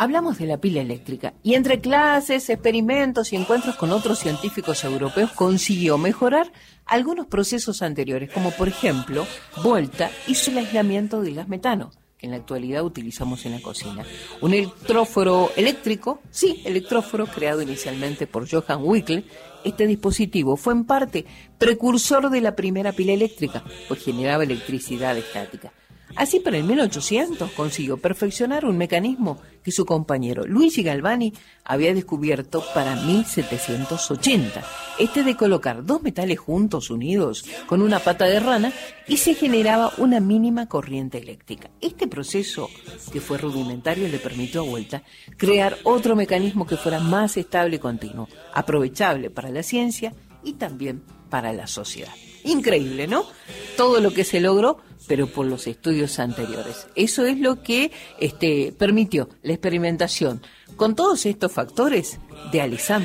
Hablamos de la pila eléctrica y entre clases, experimentos y encuentros con otros científicos europeos consiguió mejorar algunos procesos anteriores, como por ejemplo, Volta hizo el aislamiento del gas metano, que en la actualidad utilizamos en la cocina. Un electróforo eléctrico, electróforo creado inicialmente por Johann Wickel. Este dispositivo fue en parte precursor de la primera pila eléctrica, pues generaba electricidad estática. Así, para el 1800 consiguió perfeccionar un mecanismo que su compañero Luigi Galvani había descubierto para 1780. Este de colocar dos metales juntos, unidos, con una pata de rana, y se generaba una mínima corriente eléctrica. Este proceso, que fue rudimentario, le permitió a Volta crear otro mecanismo que fuera más estable y continuo, aprovechable para la ciencia y también para la sociedad. Increíble, ¿no? Todo lo que se logró, pero por los estudios anteriores. Eso es lo que permitió la experimentación con todos estos factores de Alessandro